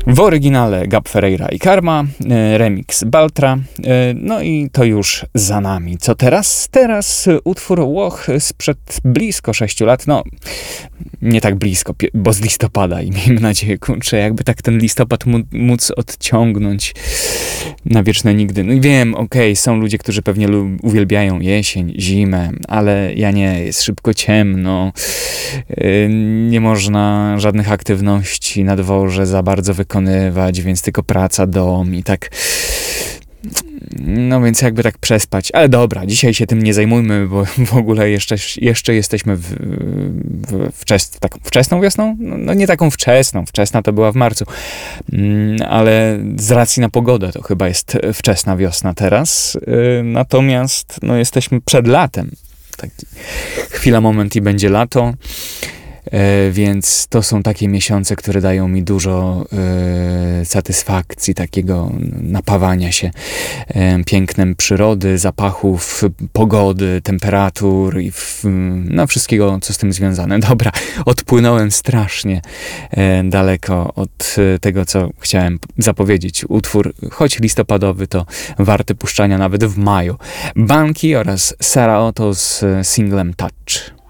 W oryginale Gab Ferreira i Karma, remix Baltra, no i to już za nami. Co teraz? Teraz utwór Łoch sprzed blisko 6 lat, no nie tak blisko, bo z listopada i miejmy nadzieję, kurczę, jakby tak ten listopad móc odciągnąć na wieczne nigdy. No i wiem, okej, są ludzie, którzy pewnie uwielbiają jesień, zimę, ale ja nie, jest szybko ciemno, nie można żadnych aktywności na dworze za bardzo wykonywać, więc tylko praca, dom i tak. No więc jakby tak przespać. Ale dobra, dzisiaj się tym nie zajmujmy, bo w ogóle jeszcze jesteśmy taką wczesną wiosną? No nie taką wczesną. Wczesna to była w marcu. Ale z racji na pogodę to chyba jest wczesna wiosna teraz. Natomiast no jesteśmy przed latem. Taki chwila, moment i będzie lato. Więc to są takie miesiące, które dają mi dużo satysfakcji, takiego napawania się pięknem przyrody, zapachów, pogody, temperatur i no wszystkiego, co z tym związane. Dobra, odpłynąłem strasznie daleko od tego, co chciałem zapowiedzieć. Utwór, choć listopadowy, to warty puszczania nawet w maju. Banki oraz Sarah Otto z singlem Touch.